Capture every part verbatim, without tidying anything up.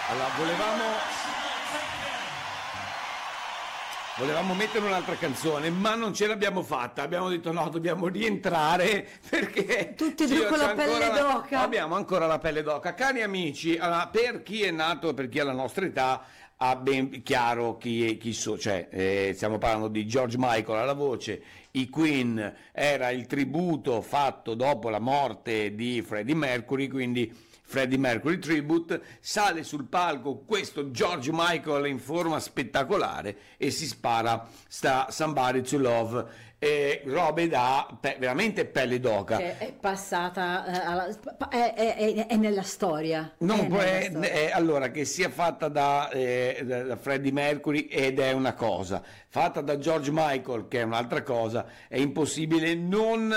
Allora, volevamo volevamo mettere un'altra canzone, ma non ce l'abbiamo fatta. Abbiamo detto no, dobbiamo rientrare perché tutti e sì, due con c'è la pelle ancora d'oca. Abbiamo ancora la pelle d'oca. Cari amici, allora, per chi è nato, per chi ha la nostra età, ha ben chiaro chi, chi so, cioè, eh, stiamo parlando di George Michael alla voce, i Queen era il tributo fatto dopo la morte di Freddie Mercury, quindi Freddie Mercury Tribute. Sale sul palco questo George Michael in forma spettacolare e si spara sta Somebody to Love, e robe da pe- veramente pelle d'oca. Che è passata, eh, alla, è, è- è- è nella storia. Non è può, nella è- storia. è- allora, che sia fatta da, eh, da da Freddie Mercury ed è una cosa, fatta da George Michael che è un'altra cosa, è impossibile non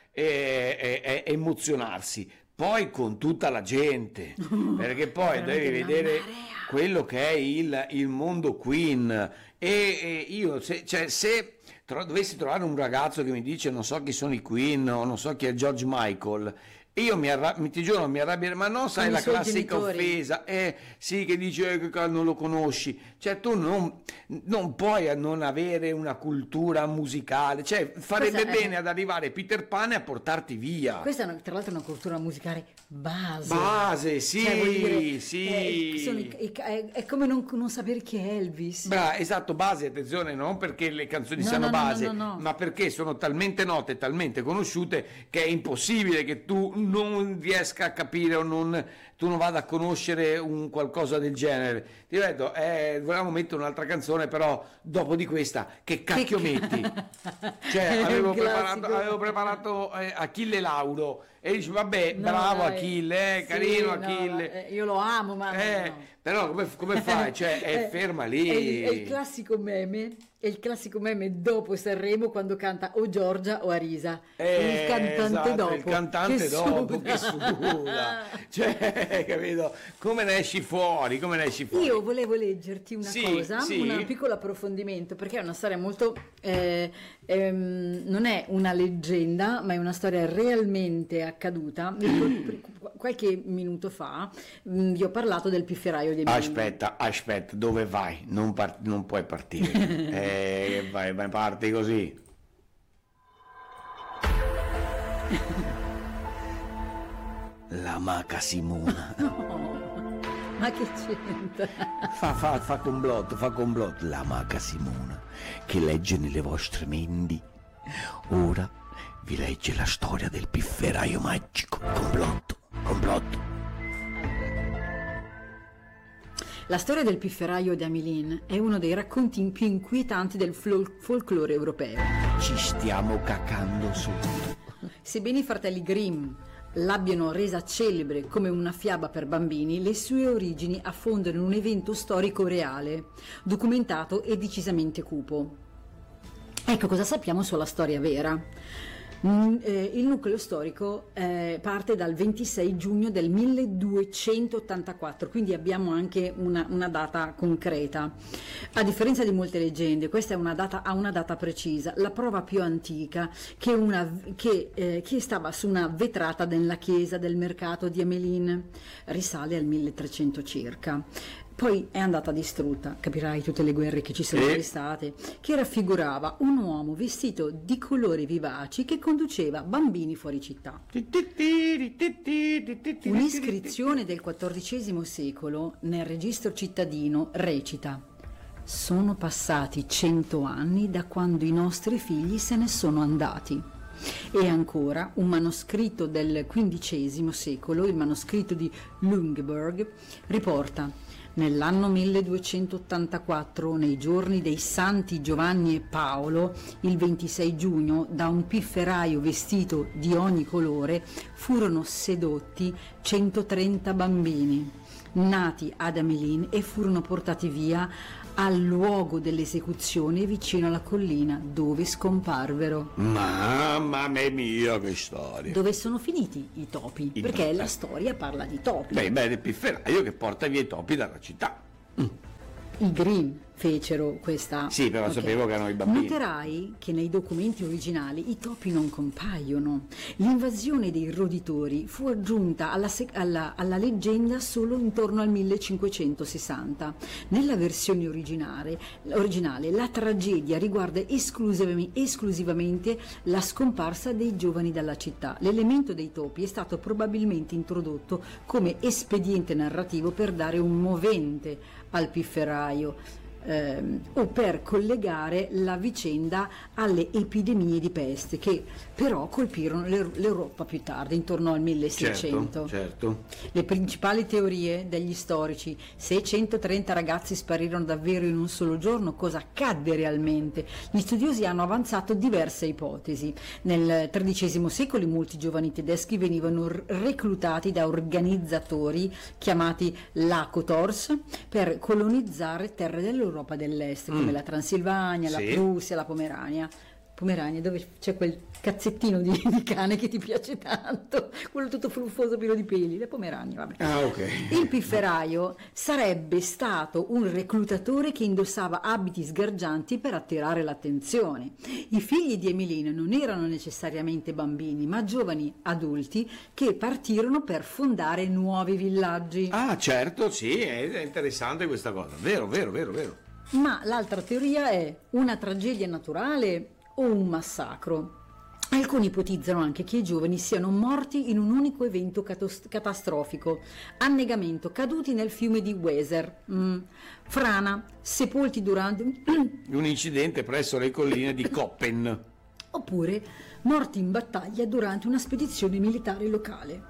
eh, eh, eh, emozionarsi. Poi con tutta la gente, perché poi Veramente devi una vedere marea. quello che è il, il mondo Queen. E, e io, se, cioè, se tro- dovessi trovare un ragazzo che mi dice non so chi sono i Queen o non so chi è George Michael, io mi, arra- mi ti giuro mi arrabbierei, ma non sai Con i la suoi classica genitori. offesa, eh sì, che dice eh, che ca- non lo conosci, cioè tu non, non puoi non avere una cultura musicale, cioè farebbe Questa è- bene ad arrivare Peter Pan e a portarti via. Questa è una- tra l'altro è una cultura musicale base. Base, sì, Cioè, vuol dire, sì. eh, sono i- i- è, è come non, non sapere chi è Elvis. Bra, esatto, base, attenzione, non perché le canzoni No, siano no, no, base, no, no, no. ma perché sono talmente note, talmente conosciute che è impossibile che tu non riesca a capire o non, tu non vada a conoscere un qualcosa del genere. Ti ripeto, eh, volevamo mettere un'altra canzone, però dopo di questa che cacchio Che- metti? Cioè, È un avevo preparato, classico. avevo preparato eh, Achille Lauro e dici vabbè, No, bravo dai. Achille, eh, Sì, carino no, Achille. eh, io lo amo, ma Eh, no. però come, come fai? Cioè, è Eh, ferma lì. È il, è il classico meme, è il classico meme dopo Sanremo quando canta o Giorgia o Arisa. Eh, il cantante esatto, dopo. il cantante che dopo suda. che suda. Cioè, capito? Come ne esci fuori? Come ne esci fuori? Io volevo leggerti una Sì, cosa, sì. un piccolo approfondimento, perché è una storia molto, eh, ehm, non è una leggenda, ma è una storia realmente accaduta. Qualche minuto fa mh, vi ho parlato del pifferaio di Emilio. Aspetta, aspetta, dove vai? Non, par- non puoi partire. eh, vai, vai, parti così. La maca Simona. Ma che c'entra? Fa, fa, fa complotto, fa complotto. La maca Simona, che legge nelle vostre menti. Ora vi legge la storia del pifferaio magico. Complotto, complotto. La storia del pifferaio di Amelin è uno dei racconti più inquietanti del fol- folklore europeo. Ci stiamo cacando sotto. Sebbene i fratelli Grimm l'abbiano resa celebre come una fiaba per bambini, le sue origini affondano in un evento storico reale, documentato e decisamente cupo. Ecco cosa sappiamo sulla storia vera. Mm, eh, il nucleo storico eh, parte dal ventisei giugno del milleduecentottantaquattro, quindi abbiamo anche una, una data concreta. A differenza di molte leggende, questa è una data, ha una data precisa. La prova più antica che, una, che, eh, che stava su una vetrata nella chiesa del mercato di Amelin risale al milletrecento circa. Poi è andata distrutta, capirai tutte le guerre che ci sono Sì. state, che raffigurava un uomo vestito di colori vivaci che conduceva bambini fuori città. Un'iscrizione del quattordicesimo secolo nel registro cittadino recita: sono passati cento anni da quando i nostri figli se ne sono andati. E ancora un manoscritto del quindicesimo secolo, il manoscritto di Lüneburg, riporta: nell'anno milleduecentottantaquattro, nei giorni dei santi Giovanni e Paolo, il ventisei giugno, da un pifferaio vestito di ogni colore furono sedotti centotrenta bambini, nati ad Amelin, e furono portati via al luogo dell'esecuzione vicino alla collina, dove scomparvero. Mamma mia, che storia. Dove sono finiti i topi? I Perché topi. la storia parla di topi. Beh, beh, il pifferaio che porta via i topi dalla città. I Grimm fecero questa... Sì, però okay. sapevo che erano i bambini. Noterai che nei documenti originali i topi non compaiono. L'invasione dei roditori fu aggiunta alla, sec- alla, alla leggenda solo intorno al millecinquecentosessanta. Nella versione originale, originale la tragedia riguarda esclusivamente, esclusivamente la scomparsa dei giovani dalla città. L'elemento dei topi è stato probabilmente introdotto come espediente narrativo per dare un movente al pifferaio. Ehm, o per collegare la vicenda alle epidemie di peste che però colpirono l'Eu- l'Europa più tardi, intorno al milleseicento. Certo, certo. Le principali teorie degli storici: seicentotrenta ragazzi sparirono davvero in un solo giorno, cosa accadde realmente? Gli studiosi hanno avanzato diverse ipotesi. Nel tredicesimo secolo molti giovani tedeschi venivano r- reclutati da organizzatori chiamati Lakotors per colonizzare terre dell'Europa Europa dell'Est, come Mm. la Transilvania, Sì. la Prussia, la Pomerania. Pomerania, dove c'è quel cazzettino di, di cane che ti piace tanto, quello tutto fluffoso pieno di peli, la Pomerania, vabbè. Ah, ok. Il pifferaio sarebbe stato un reclutatore che indossava abiti sgargianti per attirare l'attenzione. I figli di Emmeline non erano necessariamente bambini, ma giovani adulti che partirono per fondare nuovi villaggi. Ah, certo, sì, è interessante questa cosa. Vero, vero, vero, vero. Ma l'altra teoria è una tragedia naturale o un massacro. Alcuni ipotizzano anche che i giovani siano morti in un unico evento catos- catastrofico: annegamento, caduti nel fiume di Weser, mm. frana, sepolti durante Un incidente presso le colline di Koppen. oppure morti in battaglia durante una spedizione militare locale.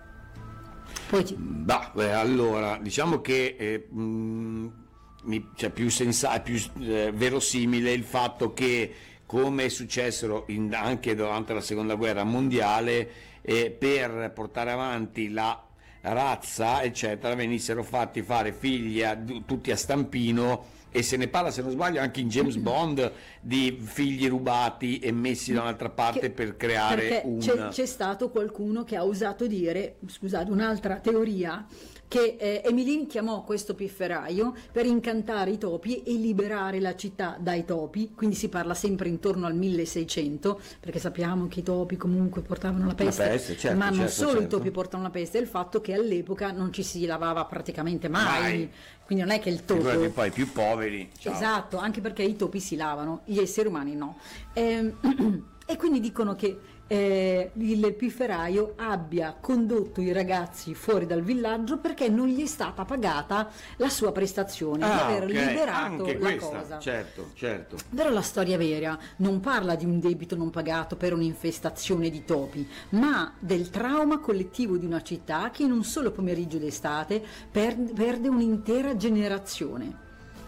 Poi ti- Bah, beh, allora, diciamo che eh, mh, mi, cioè, più sensa- più eh, verosimile il fatto che, come è successero in- anche durante la seconda guerra mondiale, eh, per portare avanti la razza, eccetera, venissero fatti fare figli a- tutti a stampino, e se ne parla, se non sbaglio, anche in James Bond, di figli rubati e messi da un'altra parte che- per creare perché un... c'è, c'è stato qualcuno che ha osato dire, scusate, un'altra teoria, che eh, Emmeline chiamò questo pifferaio per incantare i topi e liberare la città dai topi, quindi si parla sempre intorno al milleseicento, perché sappiamo che i topi comunque portavano la peste, peste, certo, ma non certo, solo certo. i topi portano la peste, è il fatto che all'epoca non ci si lavava praticamente mai, Mai. quindi non è che il topo... Figurati poi i più poveri. Ciao. Esatto, anche perché i topi si lavano, gli esseri umani no. Ehm, e quindi dicono che eh, il pifferaio abbia condotto i ragazzi fuori dal villaggio perché non gli è stata pagata la sua prestazione di Ah, aver ok, liberato anche la questa, cosa. certo, certo. Però la storia vera non parla di un debito non pagato per un'infestazione di topi, ma del trauma collettivo di una città che in un solo pomeriggio d'estate per- perde un'intera generazione.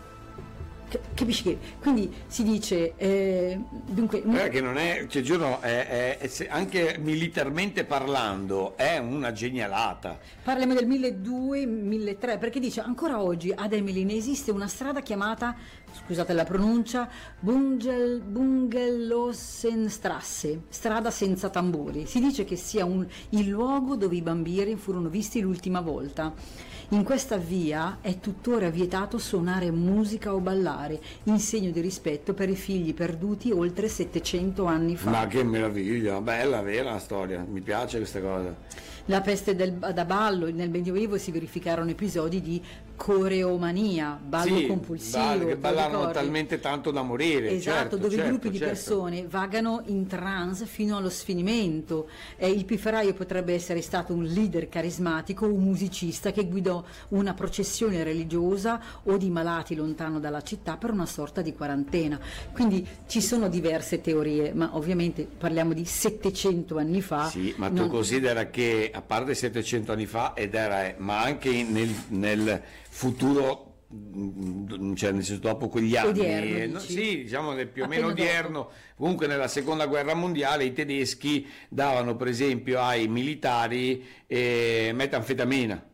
Ca- Capisci che? Quindi si dice, eh, dunque... Guarda che non è, cioè, giuro, è, è- è se- anche militarmente parlando è una genialata. Parliamo del milleduecento milletrecento, perché dice ancora oggi ad Emmeline esiste una strada chiamata, scusate la pronuncia, Bungel, Bungelossenstrasse, strada senza tamburi. Si dice che sia un- il luogo dove i bambini furono visti l'ultima volta. In questa via è tuttora vietato suonare musica o ballare, in segno di rispetto per i figli perduti oltre settecento anni fa. Ma che meraviglia, bella, vera la storia, mi piace questa cosa. La peste del- da ballo, nel Medioevo si verificarono episodi di coreomania, ballo Sì, compulsivo, ballo, che te lo ballarono ricordi? talmente tanto da morire. Esatto, certo, dove certo, gruppi di certo. persone vagano in trance fino allo sfinimento. Eh, il pifferaio potrebbe essere stato un leader carismatico, un musicista che guidò una processione religiosa o di malati lontano dalla città per una sorta di quarantena. Quindi ci sono diverse teorie, ma ovviamente parliamo di settecento anni fa. Sì, ma tu non- considera che a parte settecento anni fa, ed era, ma anche nel, nel futuro, mm, cioè nel senso dopo quegli anni, Odierno, eh, no, dici? sì, diciamo nel più o Appena meno odierno, comunque nella seconda guerra mondiale i tedeschi davano per esempio ai militari eh, metanfetamina.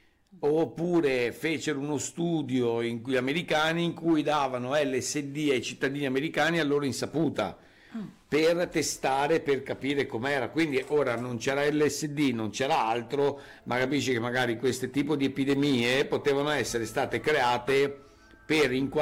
Oppure fecero uno studio in cui, americani in cui davano L S D ai cittadini americani a loro insaputa per testare, per capire com'era. Quindi ora non c'era L S D, non c'era altro, ma capisci che magari questo tipo di epidemie potevano essere state create per inquadrare